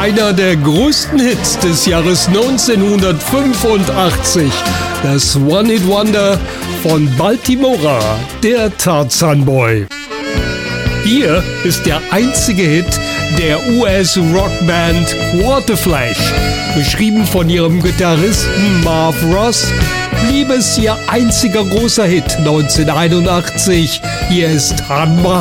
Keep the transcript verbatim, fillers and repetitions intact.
einer der größten Hits des Jahres neunzehnhundertfünfundachtzig. Das One-Hit-Wonder von Baltimora, der Tarzan Boy. Hier ist der einzige Hit der U S-Rockband Quarterflash. Beschrieben von ihrem Gitarristen Marv Ross, blieb es ihr einziger großer Hit neunzehnhunderteinundachtzig. Hier ist Hanma